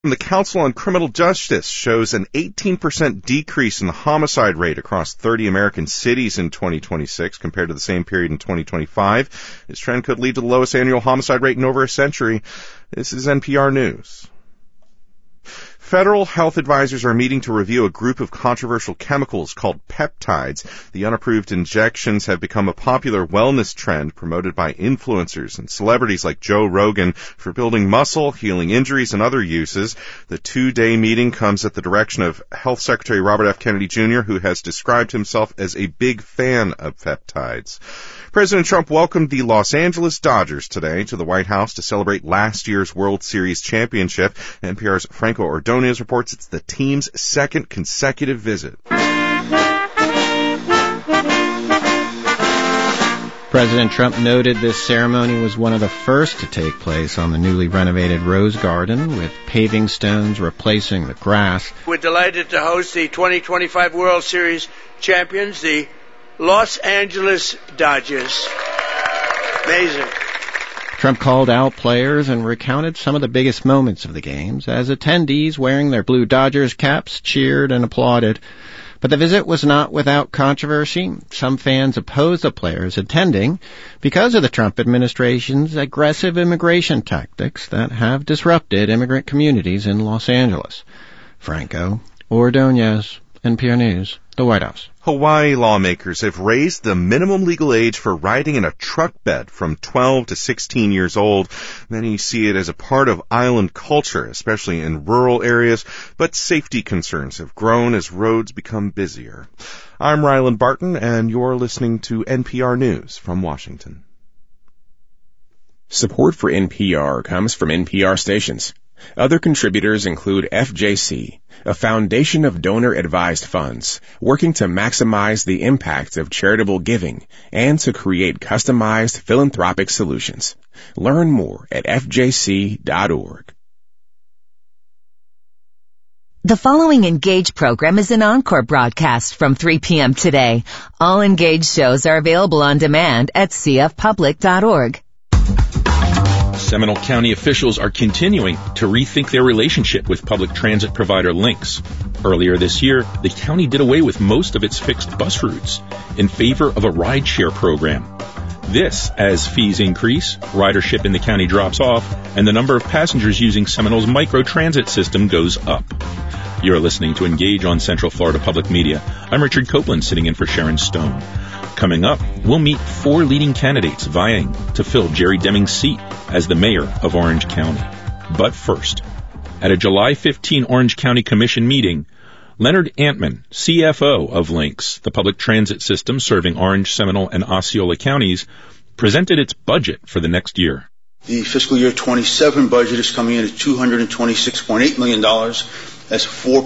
The Council on Criminal Justice shows an 18% decrease in the homicide rate across 30 American cities in 2026 compared to the same period in 2025. This trend could lead to the lowest annual homicide rate in over a century. This is NPR News. Federal health advisors are meeting to review a group of controversial chemicals called peptides. The unapproved injections have become a popular wellness trend promoted by influencers and celebrities like Joe Rogan for building muscle, healing injuries, and other uses. The two-day meeting comes at the direction of Health Secretary Robert F. Kennedy Jr., who has described himself as a big fan of peptides. President Trump welcomed the Los Angeles Dodgers today to the White House to celebrate last year's World Series championship. NPR's Franco Ordonez reports it's the team's second consecutive visit. President Trump noted this ceremony was one of the first to take place on the newly renovated Rose Garden, with paving stones replacing the grass. We're delighted to host the 2025 World Series champions, the Los Angeles Dodgers. Amazing. Trump called out players and recounted some of the biggest moments of the games as attendees wearing their blue Dodgers caps cheered and applauded. But the visit was not without controversy. Some fans opposed the players attending because of the Trump administration's aggressive immigration tactics that have disrupted immigrant communities in Los Angeles. Franco Ordonez, NPR News, the White House. Hawaii lawmakers have raised the minimum legal age for riding in a truck bed from 12 to 16 years old. Many see it as a part of island culture, especially in rural areas, but safety concerns have grown as roads become busier. I'm Ryland Barton, and you're listening to NPR News from Washington. Support for NPR comes from NPR stations. Other contributors include FJC, a foundation of donor-advised funds working to maximize the impact of charitable giving and to create customized philanthropic solutions. Learn more at fjc.org. The following Engage program is an encore broadcast from 3 p.m. today. All Engage shows are available on demand at cfpublic.org. Seminole County officials are continuing to rethink their relationship with public transit provider Lynx. Earlier this year, the county did away with most of its fixed bus routes in favor of a rideshare program. This, as fees increase, ridership in the county drops off, and the number of passengers using Seminole's microtransit system goes up. You're listening to Engage on Central Florida Public Media. I'm Richard Copeland, sitting in for Sharon Stone. Coming up, we'll meet 4 leading candidates vying to fill Jerry Deming's seat as the mayor of Orange County. But first, at a July 15 Orange County Commission meeting, Leonard Antman, CFO of Lynx, the public transit system serving Orange, Seminole, and Osceola counties, presented its budget for the next year. The fiscal year 27 budget is coming in at $226.8 million. That's a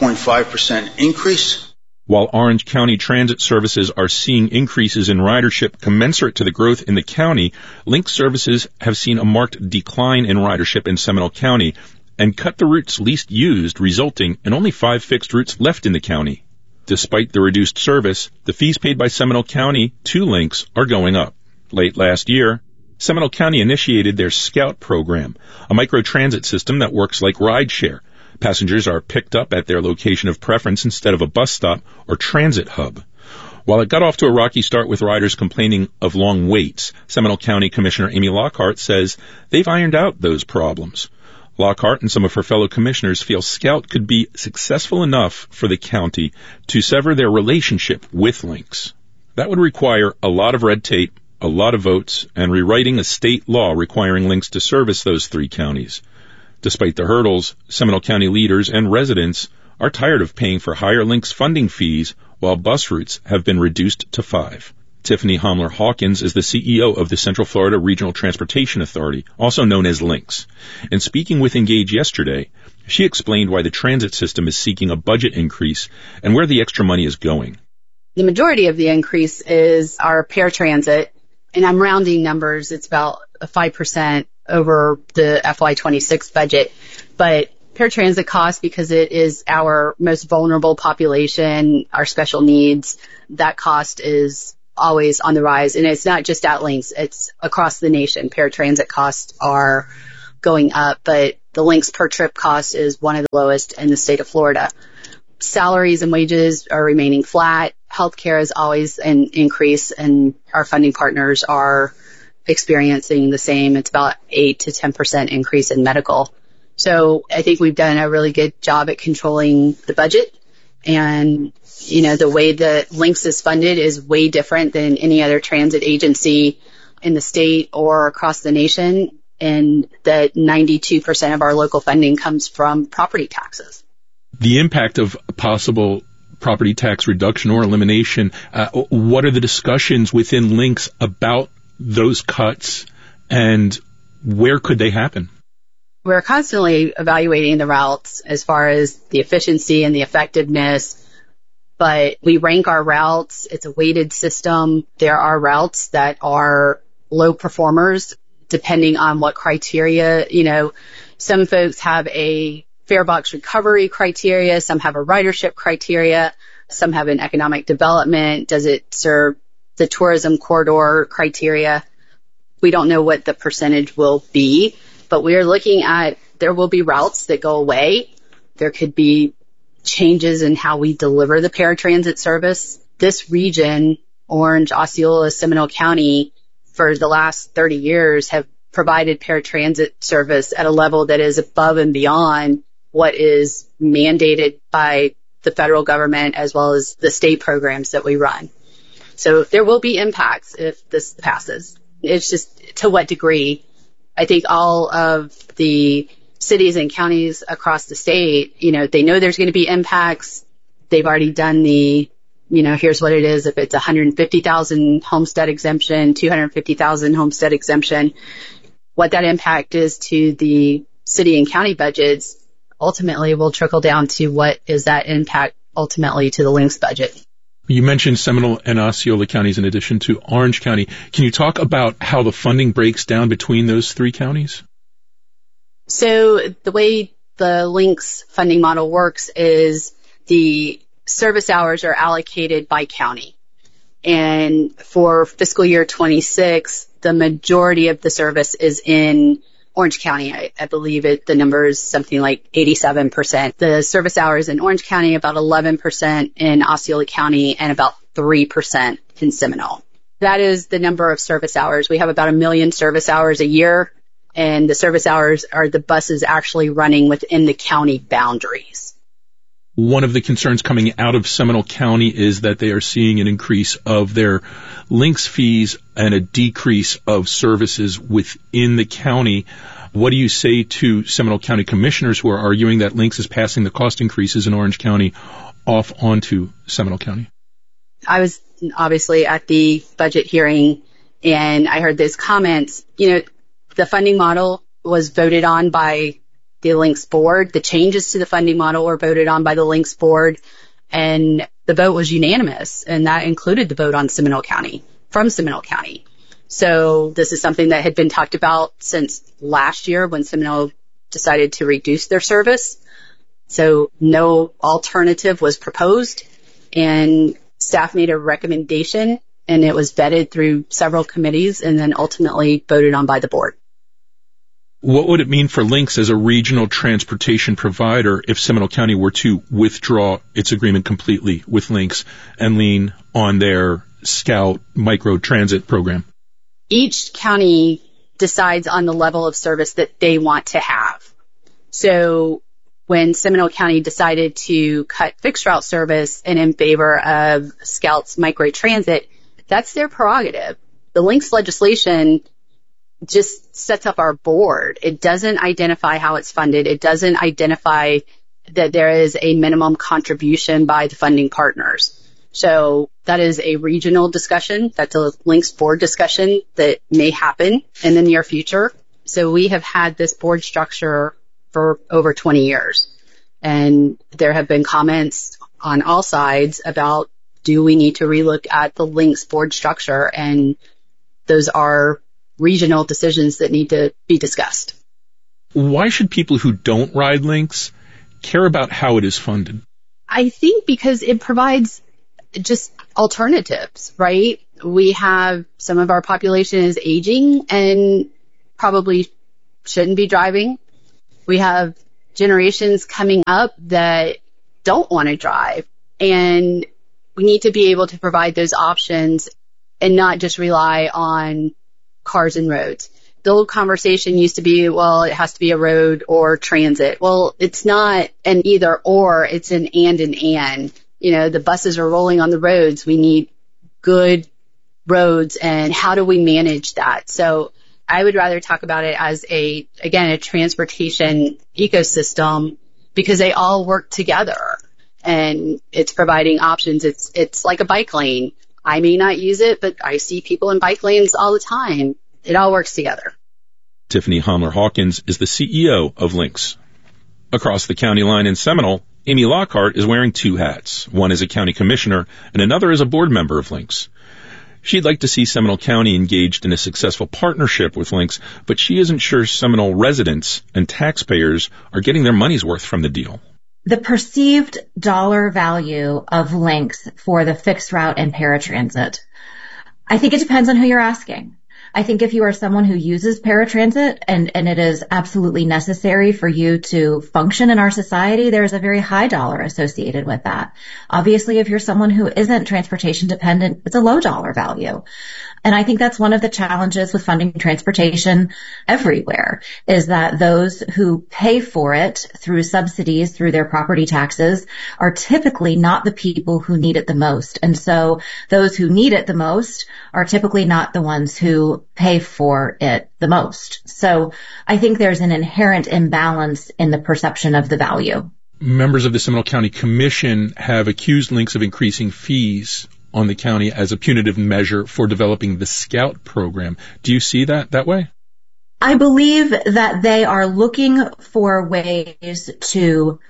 4.5% increase. While Orange County transit services are seeing increases in ridership commensurate to the growth in the county, Lynx services have seen a marked decline in ridership in Seminole County and cut the routes least used, resulting in only 5 fixed routes left in the county. Despite the reduced service, the fees paid by Seminole County to Lynx are going up. Late last year, Seminole County initiated their Scout program, a microtransit system that works like rideshare. Passengers are picked up at their location of preference instead of a bus stop or transit hub. While it got off to a rocky start with riders complaining of long waits, Seminole County Commissioner Amy Lockhart says they've ironed out those problems. Lockhart and some of her fellow commissioners feel Scout could be successful enough for the county to sever their relationship with Lynx. That would require a lot of red tape, a lot of votes, and rewriting a state law requiring Lynx to service those 3 counties. Despite the hurdles, Seminole County leaders and residents are tired of paying for higher Lynx funding fees while bus routes have been reduced to 5. Tiffany Homler-Hawkins is the CEO of the Central Florida Regional Transportation Authority, also known as Lynx. In speaking with Engage yesterday, she explained why the transit system is seeking a budget increase and where the extra money is going. The majority of the increase is our paratransit, and I'm rounding numbers. It's about 5% over the FY26 budget. But paratransit costs, because it is our most vulnerable population, our special needs, that cost is always on the rise. And it's not just at Lynx, it's across the nation. Paratransit costs are going up, but the Lynx per trip cost is one of the lowest in the state of Florida. Salaries and wages are remaining flat. Healthcare is always an increase, and our funding partners are experiencing the same. It's about 8 to 10% increase in medical. So I think we've done a really good job at controlling the budget. And, the way that Lynx is funded is way different than any other transit agency in the state or across the nation. And that 92% of our local funding comes from property taxes. The impact of possible property tax reduction or elimination, what are the discussions within Lynx about those cuts, and where could they happen? We're constantly evaluating the routes as far as the efficiency and the effectiveness, but we rank our routes. It's a weighted system. There are routes that are low performers depending on what criteria. Some folks have a fare box recovery criteria, some have a ridership criteria, some have an economic development. Does it serve the tourism corridor criteria? We don't know what the percentage will be, but we are looking at, there will be routes that go away. There could be changes in how we deliver the paratransit service. This region, Orange, Osceola, Seminole County, for the last 30 years have provided paratransit service at a level that is above and beyond what is mandated by the federal government as well as the state programs that we run. So there will be impacts if this passes. It's just to what degree. I think all of the cities and counties across the state, they know there's going to be impacts. They've already done the, here's what it is. If it's 150,000 homestead exemption, 250,000 homestead exemption, what that impact is to the city and county budgets ultimately will trickle down to what is that impact ultimately to the Lynx budget. You mentioned Seminole and Osceola counties in addition to Orange County. Can you talk about how the funding breaks down between those three counties? So the way the Lynx funding model works is the service hours are allocated by county. And for fiscal year 26, the majority of the service is in Orange County. I believe the number is something like 87%. The service hours in Orange County, about 11% in Osceola County, and about 3% in Seminole. That is the number of service hours. We have about 1 million service hours a year, and the service hours are the buses actually running within the county boundaries. One of the concerns coming out of Seminole County is that they are seeing an increase of their Lynx fees and a decrease of services within the county. What do you say to Seminole County commissioners who are arguing that Lynx is passing the cost increases in Orange County off onto Seminole County? I was obviously at the budget hearing, and I heard those comments. The funding model was voted on by the Lynx board. The changes to the funding model were voted on by the Lynx board, and the vote was unanimous, and that included the vote on Seminole County, from Seminole County. So this is something that had been talked about since last year when Seminole decided to reduce their service. So no alternative was proposed, and staff made a recommendation, and it was vetted through several committees and then ultimately voted on by the board. What would it mean for Lynx as a regional transportation provider if Seminole County were to withdraw its agreement completely with Lynx and lean on their Scout micro transit program? Each county decides on the level of service that they want to have. So when Seminole County decided to cut fixed route service and in favor of Scout's micro transit, that's their prerogative. The Lynx legislation just sets up our board. It doesn't identify how it's funded. It doesn't identify that there is a minimum contribution by the funding partners. So that is a regional discussion. That's a Lynx board discussion that may happen in the near future. So we have had this board structure for over 20 years. And there have been comments on all sides about, do we need to relook at the Lynx board structure? And those are regional decisions that need to be discussed. Why should people who don't ride Lynx care about how it is funded? I think because it provides just alternatives, right? We have some of our population is aging and probably shouldn't be driving. We have generations coming up that don't want to drive, and we need to be able to provide those options and not just rely on cars and roads. The old conversation used to be, well, it has to be a road or transit. Well, it's not an either or, it's an and. You know, the buses are rolling on the roads. We need good roads, and how do we manage that? So I would rather talk about it as a transportation ecosystem, because they all work together and it's providing options. It's like a bike lane. I may not use it, but I see people in bike lanes all the time. It all works together. Tiffany Homler-Hawkins is the CEO of Lynx. Across the county line in Seminole, Amy Lockhart is wearing two hats. One as a county commissioner and another as a board member of Lynx. She'd like to see Seminole County engaged in a successful partnership with Lynx, but she isn't sure Seminole residents and taxpayers are getting their money's worth from the deal. The perceived dollar value of Lynx for the fixed route and paratransit, I think it depends on who you're asking. I think if you are someone who uses paratransit and it is absolutely necessary for you to function in our society, there's a very high dollar associated with that. Obviously, if you're someone who isn't transportation dependent, it's a low dollar value. And I think that's one of the challenges with funding transportation everywhere, is that those who pay for it through subsidies, through their property taxes, are typically not the people who need it the most. And so those who need it the most are typically not the ones who pay for it the most. So I think there's an inherent imbalance in the perception of the value. Members of the Seminole County Commission have accused Lynx of increasing fees on the county as a punitive measure for developing the Scout program. Do you see that way? I believe that they are looking for ways to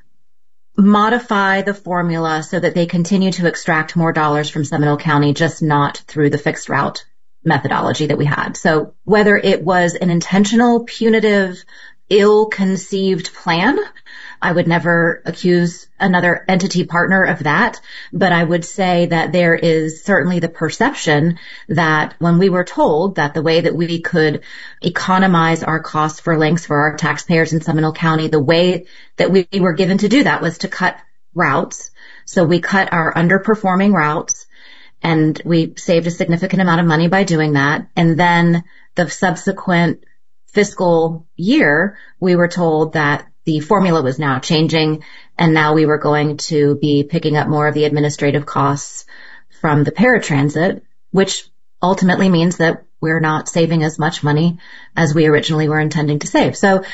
modify the formula so that they continue to extract more dollars from Seminole County, just not through the fixed route methodology that we had. So whether it was an intentional, punitive, ill-conceived plan, I would never accuse another entity partner of that, but I would say that there is certainly the perception that when we were told that the way that we could economize our costs for Lynx for our taxpayers in Seminole County, the way that we were given to do that was to cut routes. So we cut our underperforming routes, and we saved a significant amount of money by doing that. And then the subsequent fiscal year, we were told that the formula was now changing, and now we were going to be picking up more of the administrative costs from the paratransit, which ultimately means that we're not saving as much money as we originally were intending to save. So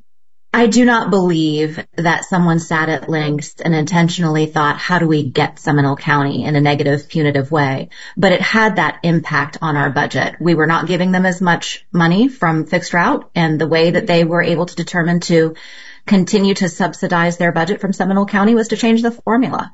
I do not believe that someone sat at Lynx and intentionally thought, how do we get Seminole County in a negative, punitive way? But it had that impact on our budget. We were not giving them as much money from fixed route, and the way that they were able to determine to continue to subsidize their budget from Seminole County was to change the formula.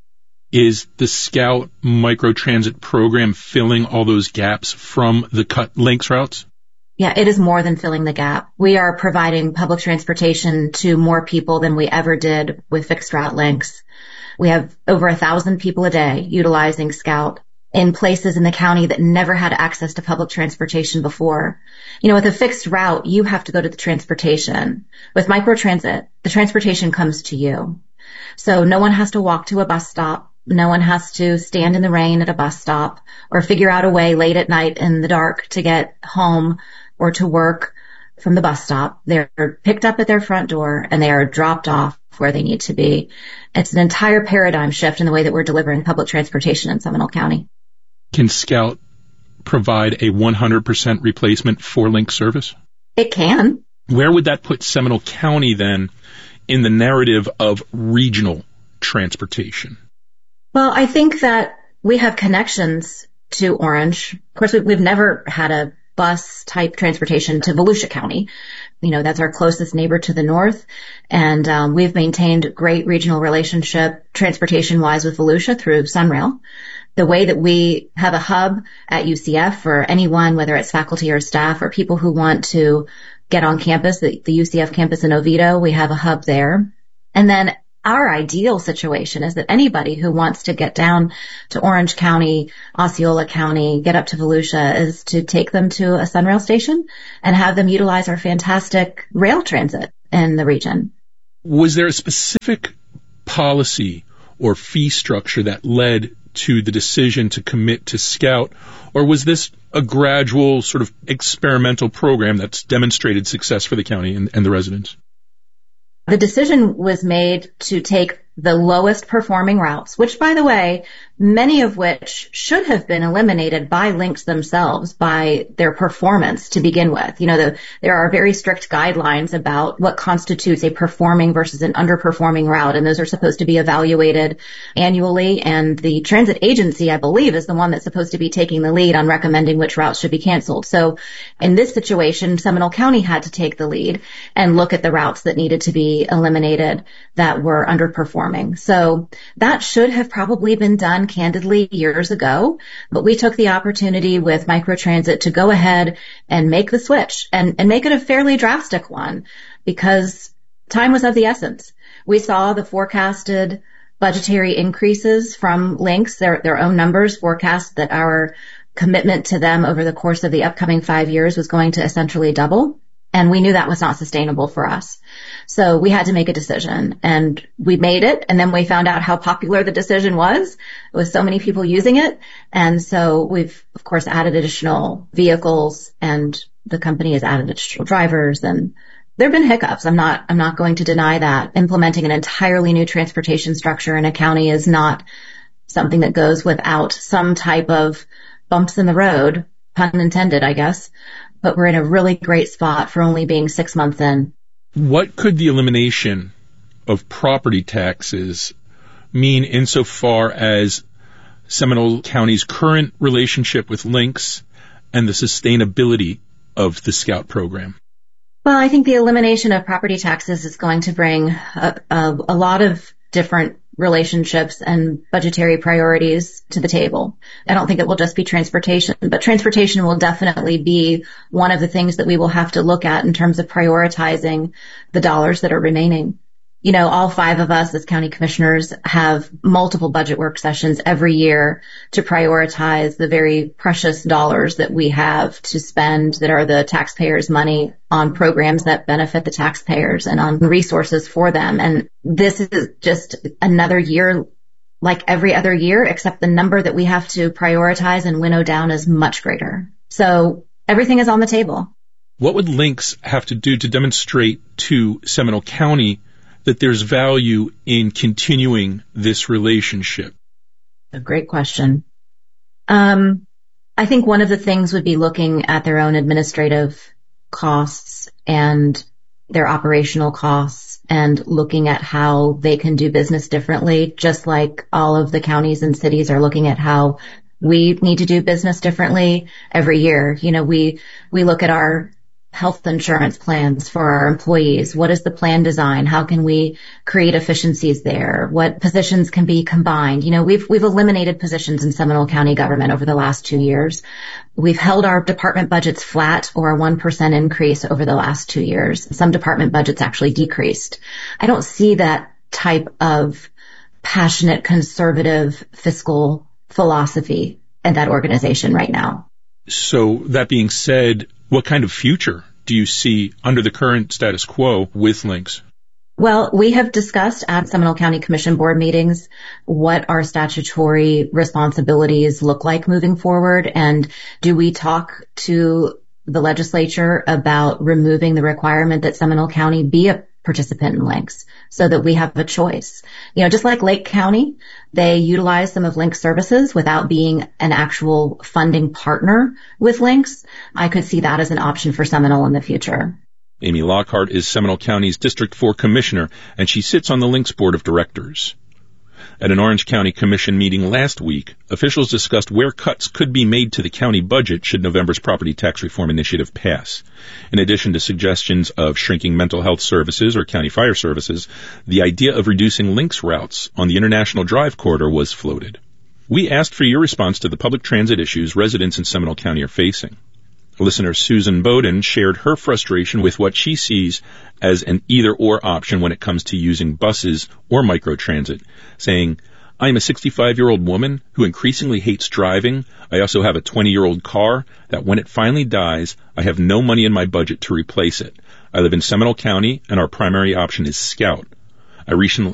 Is the Scout microtransit program filling all those gaps from the cut Lynx routes? Yeah, it is more than filling the gap. We are providing public transportation to more people than we ever did with fixed route Lynx. We have over 1,000 people a day utilizing Scout in places in the county that never had access to public transportation before. You know, with a fixed route, you have to go to the transportation. With microtransit, the transportation comes to you. So no one has to walk to a bus stop. No one has to stand in the rain at a bus stop or figure out a way late at night in the dark to get home or to work from the bus stop. They're picked up at their front door and they are dropped off where they need to be. It's an entire paradigm shift in the way that we're delivering public transportation in Seminole County. Can Scout provide a 100% replacement for Lynx service? It can. Where would that put Seminole County then in the narrative of regional transportation? Well, I think that we have connections to Orange. Of course, we've never had a bus type transportation to Volusia County. You know, that's our closest neighbor to the north. And we've maintained great regional relationship transportation wise with Volusia through Sunrail. The way that we have a hub at UCF for anyone, whether it's faculty or staff or people who want to get on campus, the UCF campus in Oviedo, we have a hub there. And then our ideal situation is that anybody who wants to get down to Orange County, Osceola County, get up to Volusia is to take them to a Sunrail station and have them utilize our fantastic rail transit in the region. Was there a specific policy or fee structure that led to the decision to commit to Scout, or was this a gradual sort of experimental program that's demonstrated success for the county and the residents? The decision was made to take the lowest performing routes, which, by the way, many of which should have been eliminated by Lynx themselves by their performance to begin with. You know, there are very strict guidelines about what constitutes a performing versus an underperforming route, and those are supposed to be evaluated annually, and the transit agency, I believe, is the one that's supposed to be taking the lead on recommending which routes should be canceled. So in this situation, Seminole County had to take the lead and look at the routes that needed to be eliminated that were underperforming. So that should have probably been done candidly years ago, but we took the opportunity with microtransit to go ahead and make the switch and make it a fairly drastic one because time was of the essence. We saw the forecasted budgetary increases from Lynx, their own numbers forecast that our commitment to them over the course of the upcoming 5 years was going to essentially double. And we knew that was not sustainable for us. So we had to make a decision, and we made it. And then we found out how popular the decision was with so many people using it. And so we've, of course, added additional vehicles, and the company has added additional drivers. And there have been hiccups. I'm not going to deny that. Implementing an entirely new transportation structure in a county is not something that goes without some type of bumps in the road, pun intended, I guess. But we're in a really great spot for only being 6 months in. What could the elimination of property taxes mean insofar as Seminole County's current relationship with Lynx and the sustainability of the Scout program? Well, I think the elimination of property taxes is going to bring a lot of different relationships and budgetary priorities to the table. I don't think it will just be transportation, but transportation will definitely be one of the things that we will have to look at in terms of prioritizing the dollars that are remaining. You know, all 5 of us as county commissioners have multiple budget work sessions every year to prioritize the very precious dollars that we have to spend that are the taxpayers' money on programs that benefit the taxpayers and on resources for them. And this is just another year like every other year, except the number that we have to prioritize and winnow down is much greater. So everything is on the table. What would Lynx have to do to demonstrate to Seminole County that there's value in continuing this relationship? A great question. I think one of the things would be looking at their own administrative costs and their operational costs and looking at how they can do business differently, just like all of the counties and cities are looking at how we need to do business differently every year. You know, we look at our health insurance plans for our employees. What is the plan design? How can we create efficiencies there? What positions can be combined? You know, we've eliminated positions in Seminole County government over the last 2 years. We've held our department budgets flat or a 1% increase over the last 2 years. Some department budgets actually decreased. I don't see that type of passionate conservative fiscal philosophy in that organization right now. So that being said, what kind of future do you see under the current status quo with Lynx? Well, we have discussed at Seminole County Commission board meetings what our statutory responsibilities look like moving forward, and do we talk to the legislature about removing the requirement that Seminole County be a participant in Lynx so that we have a choice. You know, just like Lake County, they utilize some of Lynx services without being an actual funding partner with Lynx. I could see that as an option for Seminole in the future. Amy Lockhart is Seminole County's District 4 Commissioner, and she sits on the Lynx Board of Directors. At an Orange County Commission meeting last week, officials discussed where cuts could be made to the county budget should November's property tax reform initiative pass. In addition to suggestions of shrinking mental health services or county fire services, the idea of reducing Lynx routes on the International Drive corridor was floated. We asked for your response to the public transit issues residents in Seminole County are facing. Listener Susan Bowden shared her frustration with what she sees as an either-or option when it comes to using buses or microtransit, saying, I am a 65-year-old woman who increasingly hates driving. I also have a 20-year-old car that when it finally dies, I have no money in my budget to replace it. I live in Seminole County, and our primary option is Scout. I recently